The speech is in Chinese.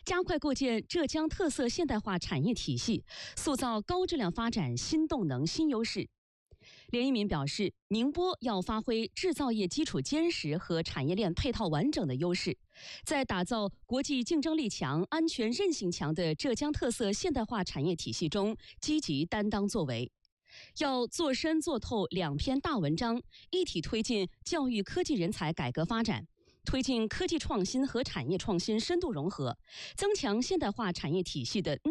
加快构建浙江特色现代化产业体系，塑造高质量发展新动能新优势。连一鸣表示，宁波要发挥制造业基础坚实和产业链配套完整的优势，在打造国际竞争力强、安全韧性强的浙江特色现代化产业体系中积极担当作为。要做深做透两篇大文章，一体推进教育科技人才改革发展，推进科技创新和产业创新深度融合，增强现代化产业体系的